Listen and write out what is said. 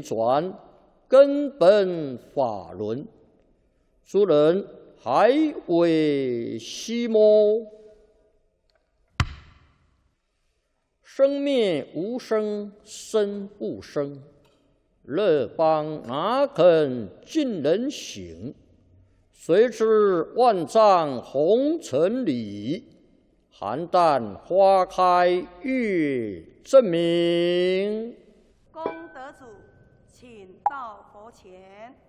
传根本法轮，诸人还未息么？生灭无生，生不生。乐邦哪肯尽人行？谁知万丈红尘里，邯郸花开月正明。 公德主，请到佛前。